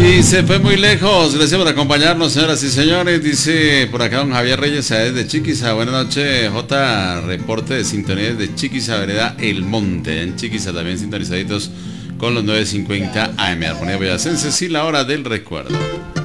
Y se fue muy lejos. Gracias por acompañarnos, señoras y señores. Dice por acá don Javier Reyes, desde Chiquiza. Buenas noches, J. Reporte de sintonía de Chiquiza, vereda El Monte. En Chiquiza también sintonizaditos con los 9:50 AM. Armonía Boyacense, sí, la hora del recuerdo.